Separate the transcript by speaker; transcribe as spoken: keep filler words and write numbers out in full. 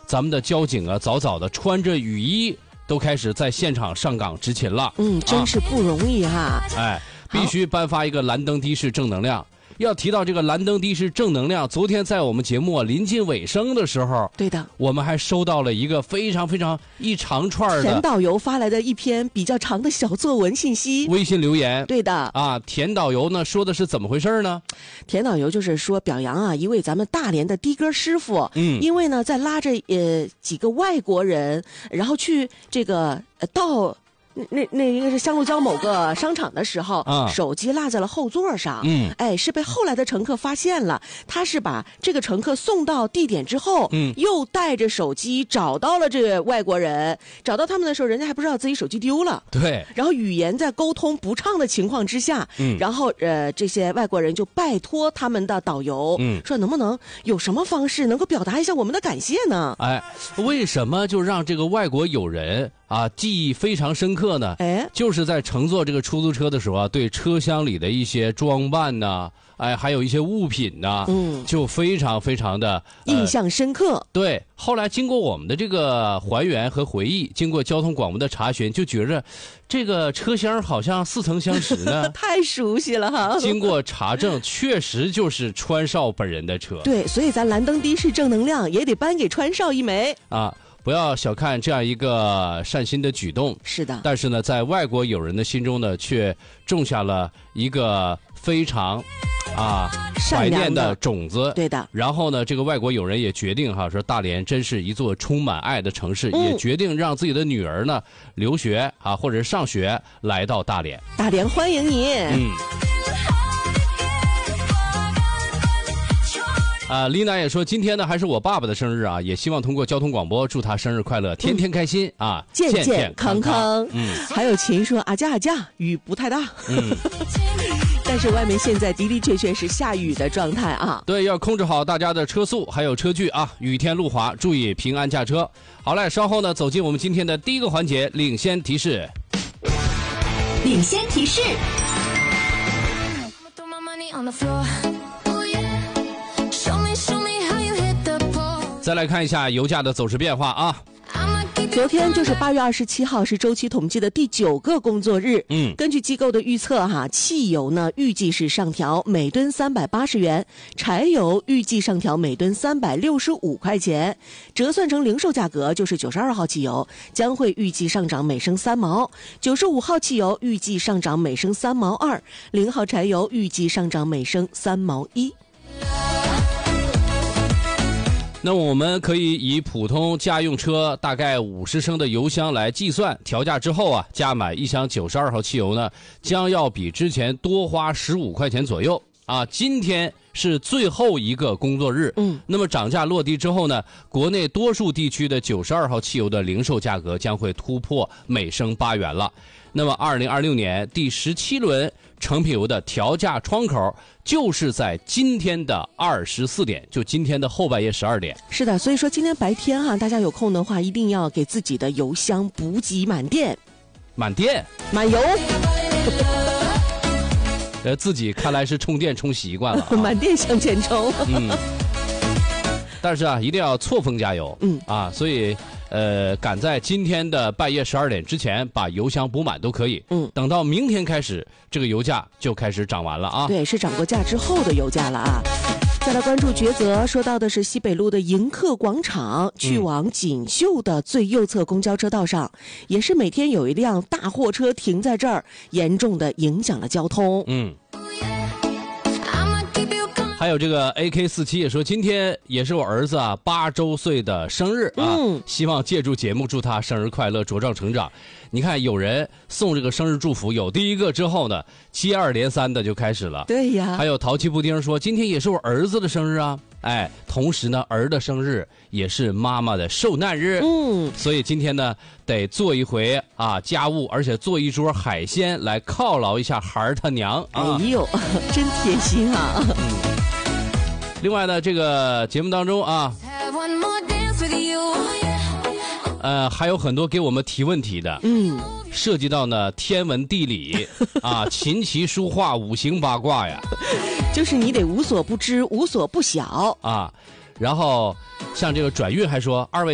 Speaker 1: 咱们的交警啊，早早的穿着雨衣都开始在现场上岗执勤了。
Speaker 2: 嗯，真是不容易哈。
Speaker 1: 啊、哎，必须颁发一个蓝灯的士正能量。要提到这个蓝灯的士正能量，昨天在我们节目临近尾声的时候，
Speaker 2: 对的，
Speaker 1: 我们还收到了一个非常非常一长串的
Speaker 2: 田导游发来的一篇比较长的小作文信息，
Speaker 1: 微信留言。
Speaker 2: 对的
Speaker 1: 啊，田导游呢说的是怎么回事呢？
Speaker 2: 田导游就是说表扬啊一位咱们大连的的哥师傅，
Speaker 1: 嗯，
Speaker 2: 因为呢在拉着呃几个外国人，然后去这个呃到。那那应该是香鹿江某个商场的时候，啊，手机落在了后座上，
Speaker 1: 嗯，
Speaker 2: 哎，是被后来的乘客发现了。他是把这个乘客送到地点之后，嗯，又带着手机找到了这个外国人，找到他们的时候，人家还不知道自己手机丢了，
Speaker 1: 对。
Speaker 2: 然后语言在沟通不畅的情况之下，嗯，然后呃这些外国人就拜托他们的导游，嗯，说能不能有什么方式能够表达一下我们的感谢呢？
Speaker 1: 哎，为什么就让这个外国友人啊，记忆非常深刻呢？
Speaker 2: 哎，
Speaker 1: 就是在乘坐这个出租车的时候啊，对车厢里的一些装扮呐、啊，哎，还有一些物品呐、啊，嗯，就非常非常的、
Speaker 2: 呃、印象深刻。
Speaker 1: 对，后来经过我们的这个还原和回忆，经过交通广播的查询，就觉着这个车厢好像似曾相识呢，
Speaker 2: 太熟悉了哈。
Speaker 1: 经过查证，确实就是川少本人的车。
Speaker 2: 对，所以咱蓝灯的士正能量也得颁给川少一枚
Speaker 1: 啊。不要小看这样一个善心的举动，
Speaker 2: 是的。
Speaker 1: 但是呢，在外国友人的心中呢，却种下了一个非常啊怀念的种子。
Speaker 2: 对的。
Speaker 1: 然后呢，这个外国友人也决定哈，说大连真是一座充满爱的城市，嗯、也决定让自己的女儿呢留学啊，或者是上学来到大连。
Speaker 2: 大连欢迎你。
Speaker 1: 嗯。啊，丽娜也说今天呢还是我爸爸的生日啊，也希望通过交通广播祝他生日快乐，天天开心、嗯、啊，
Speaker 2: 健健康康。
Speaker 1: 嗯，
Speaker 2: 还有琴说啊架啊架，雨不太大。嗯，但是外面现在的的确确是下雨的状态啊。
Speaker 1: 对，要控制好大家的车速还有车距啊，雨天路滑，注意平安驾车。好嘞，稍后呢走进我们今天的第一个环节，领先提示。
Speaker 3: 领先提示。
Speaker 1: 再来看一下油价的走势变化啊。
Speaker 2: 昨天就是八月二十七号，是周期统计的第九个工作日。嗯，根据机构的预测哈，汽油呢预计是上调每吨三百八十元，柴油预计上调每吨三百六十五块钱，折算成零售价格就是九十二号汽油将会预计上涨每升三毛，九十五号汽油预计上涨每升三毛二，零号柴油预计上涨每升三毛一。
Speaker 1: 那我们可以以普通家用车大概五十升的油箱来计算，调价之后啊，加满一箱九十二号汽油呢，将要比之前多花十五块钱左右啊。今天是最后一个工作日，嗯，那么涨价落地之后呢，国内多数地区的九十二号汽油的零售价格将会突破每升八元了。那么二零二六年第十七轮成品油的调价窗口就是在今天的二十四点，就今天的后半夜十二点。
Speaker 2: 是的，所以说今天白天哈、啊，大家有空的话，一定要给自己的油箱补给满电。
Speaker 1: 满电？
Speaker 2: 满油。
Speaker 1: 呃，自己看来是充电充习惯了、啊，
Speaker 2: 满电向前冲。
Speaker 1: 嗯。但是啊，一定要错峰加油。嗯啊，所以呃，赶在今天的半夜十二点之前把油箱补满都可以。嗯，等到明天开始，这个油价就开始涨完了啊。
Speaker 2: 对，是涨过价之后的油价了啊。再来关注抉择，说到的是西北路的迎客广场，去往锦绣的最右侧公交车道上，嗯、也是每天有一辆大货车停在这儿，严重的影响了交通。
Speaker 1: 嗯。还有这个 A K 四七 也说，今天也是我儿子啊八周岁的生日啊，嗯、希望借助节目祝他生日快乐，茁壮成长。你看，有人送这个生日祝福，有第一个之后呢，接二连三的就开始了。
Speaker 2: 对呀。
Speaker 1: 还有淘气布丁说，今天也是我儿子的生日啊，哎，同时呢，儿的生日也是妈妈的受难日。嗯，所以今天呢，得做一回啊家务，而且做一桌海鲜来犒劳一下孩儿他娘啊。
Speaker 2: 哎呦，真贴心啊！
Speaker 1: 嗯。另外呢，这个节目当中啊，呃，还有很多给我们提问题的，嗯，涉及到呢天文地理啊、琴棋书画、五行八卦呀，
Speaker 2: 就是你得无所不知、无所不晓
Speaker 1: 啊。然后像这个转运还说，二位